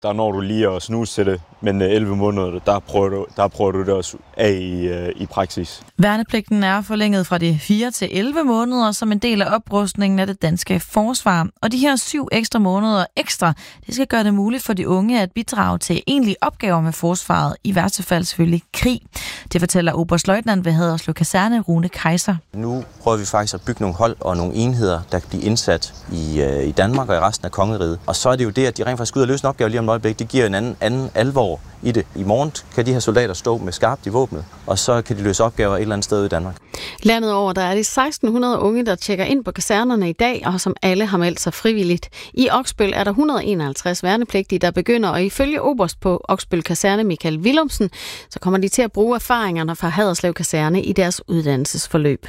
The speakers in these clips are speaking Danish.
Der når du lige at snuse til det, men 11 måneder, der prøver du det også af i praksis. Værnepligten er forlænget fra de 4 til 11 måneder som en del af oprustningen af det danske forsvar. Og de her 7 ekstra måneder ekstra, det skal gøre det muligt for de unge at bidrage til egentlige opgaver med forsvaret, i værste fald selvfølgelig krig. Det fortæller oberstløjtnant ved Haderslev Kaserne, Rune Kaiser. Nu prøver vi faktisk at bygge nogle hold og nogle enheder, der kan blive indsat i Danmark og i resten af kongeriget. Og så er det jo det, at de rent faktisk ud og løse en opgave lige om et øjeblik. Det giver en anden alvor i det. I morgen kan de her soldater stå med skarpt i våbnet, og så kan de løse opgaver et eller andet sted i Danmark. Landet over, der er de 1600 unge, der tjekker ind på kasernerne i dag, og som alle har meldt sig frivilligt. I Oksbøl er der 151 værnepligtige, der begynder, og ifølge oberst på Oksbøl Kaserne, Michael Willumsen, så kommer de til at bruge erfaringerne fra Haderslev Kaserne i deres uddannelsesforløb.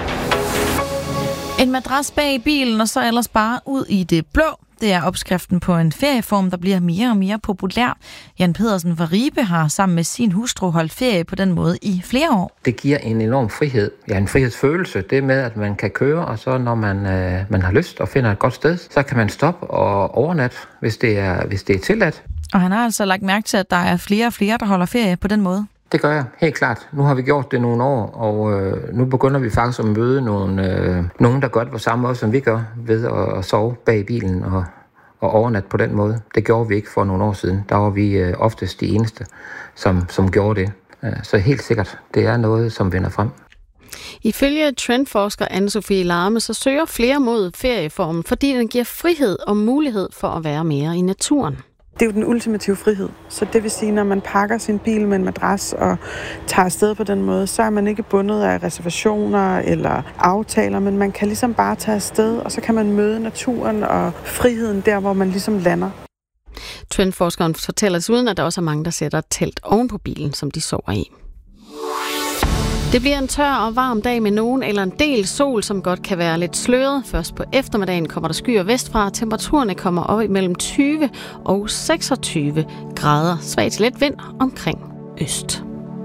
En madras bag i bilen, og så ellers bare ud i det blå. Det er opskriften på en ferieform, der bliver mere og mere populær. Jan Pedersen fra Ribe har sammen med sin hustru holdt ferie på den måde i flere år. Det giver en enorm frihed. Ja, en frihedsfølelse. Det med, at man kan køre, og så når man har lyst og finder et godt sted, så kan man stoppe og overnatte, hvis det er tilladt. Og han har altså lagt mærke til, at der er flere og flere, der holder ferie på den måde. Det gør jeg, helt klart. Nu har vi gjort det nogle år, og nu begynder vi faktisk at møde nogen, der gør det på samme måde, som vi gør, ved at sove bag bilen og overnatte på den måde. Det gjorde vi ikke for nogle år siden. Der var vi oftest de eneste, som gjorde det. Så helt sikkert, det er noget, som vinder frem. Ifølge trendforsker Anne-Sophie Larme, så søger flere mod ferieformen, fordi den giver frihed og mulighed for at være mere i naturen. Det er jo den ultimative frihed. Så det vil sige, når man pakker sin bil med en madras og tager afsted på den måde, så er man ikke bundet af reservationer eller aftaler, men man kan ligesom bare tage afsted, og så kan man møde naturen og friheden der, hvor man ligesom lander. Trendforskeren fortæller desuden, at der også er mange, der sætter et telt oven på bilen, som de sover i. Det bliver en tør og varm dag med nogen eller en del sol, som godt kan være lidt sløret. Først på eftermiddagen kommer der skyer vestfra. Temperaturerne kommer op imellem 20 og 26 grader. Svag til let vind omkring øst.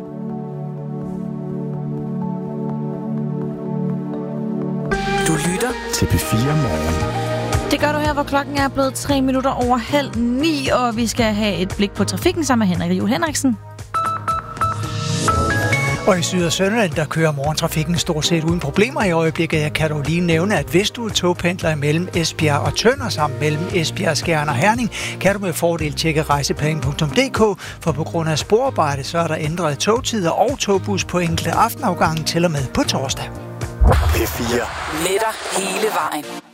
Du lytter til P4 Morgen. Det gør du her, hvor klokken er blevet 3 minutter over 8:30, og vi skal have et blik på trafikken sammen med Henrik Juhl Henriksen. Og i Syd- og Sønderland, der kører morgentrafikken stort set uden problemer i øjeblikket. Jeg kan dog lige nævne, at hvis du er togpendler mellem Esbjerg og Tønder samt mellem Esbjerg, Skjern og Herning, kan du med fordel tjekke rejseplan.dk, for på grund af sporarbejde, så er der ændrede togtider og togbus på enkelte aftenafgange til og med på torsdag. P4 letter hele vejen.